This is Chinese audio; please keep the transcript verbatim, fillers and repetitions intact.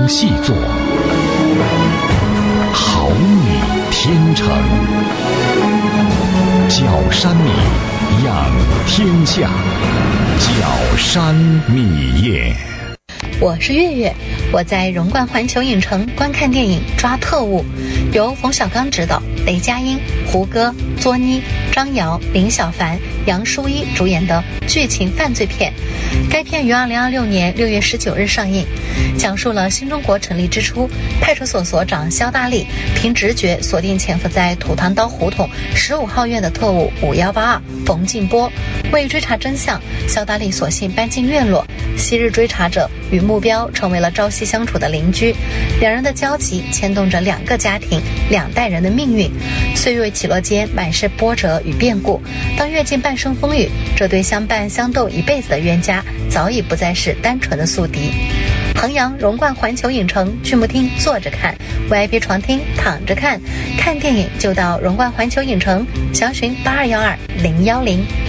细作，好女天成，角山米养天下，角山米业。 我是月月，我在荣冠环球影城观看电影《抓特务》，由冯小刚执导，雷佳音、胡歌、作妮、张瑶、林小凡、杨舒一主演的剧情犯罪片。该片于二零二六年六月十九日上映，讲述了新中国成立之初，派出所所长肖大力凭直觉锁定潜伏在土堂刀胡同十五号院的特务五一八二冯静波。为追查真相，肖大力索性搬进院落，昔日追查者与目标成为了朝夕相处的邻居，两人的交集牵动着两个家庭两代人的命运。岁月起落间满是波折与变故，当阅尽半生风雨，这对相伴相斗一辈子的冤家早已不再是单纯的宿敌。衡阳荣冠环球影城剧目厅坐着看， V I P 床厅躺着看，看电影就到荣冠环球影城，详询八二幺二零幺零。